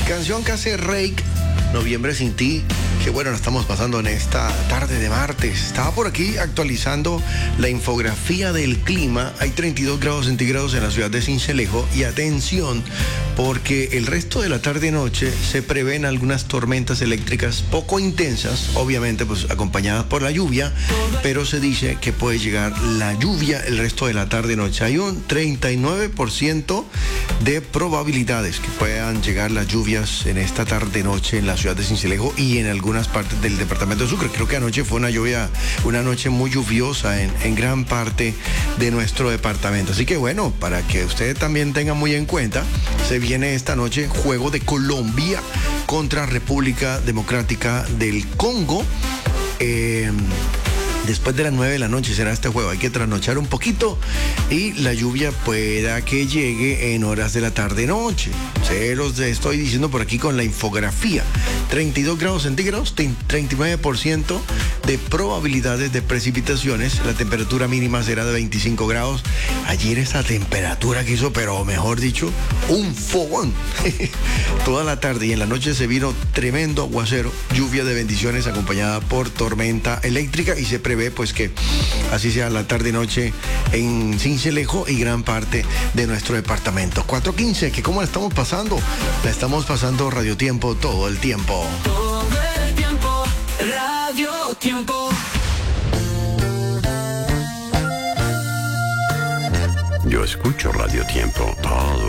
Canción que hace Rake, Noviembre sin ti. Que bueno, la estamos pasando en esta tarde de martes. Estaba por aquí actualizando la infografía del clima. Hay 32 grados centígrados en la ciudad de Sincelejo. Y atención, porque el resto de la tarde y noche se prevén algunas tormentas eléctricas poco intensas, obviamente pues acompañadas por la lluvia, pero se dice que puede llegar la lluvia el resto de la tarde y noche. Hay un 39% de probabilidades que puedan llegar las lluvias en esta tarde y noche en la ciudad de Sincelejo y en algunas partes del departamento de Sucre. Creo que anoche fue una noche muy lluviosa en gran parte de nuestro departamento. Así que bueno, para que ustedes también tengan muy en cuenta, se viene esta noche juego de Colombia contra República Democrática del Congo. Después de las 9 de la noche será este juego. Hay que trasnochar un poquito y la lluvia pueda que llegue en horas de la tarde-noche. Se los estoy diciendo por aquí con la infografía. 32 grados centígrados, 39% de probabilidades de precipitaciones. La temperatura mínima será de 25 grados. Ayer esa temperatura que hizo, pero mejor dicho, un fogón. Toda la tarde y en la noche se vino tremendo aguacero, lluvia de bendiciones acompañada por tormenta eléctrica y se prevé pues que así sea la tarde y noche en Sincelejo y gran parte de nuestro departamento. 4:15, que cómo la estamos pasando. La estamos pasando Radio Tiempo todo el tiempo. Todo el tiempo, Radio Tiempo. Yo escucho Radio Tiempo todo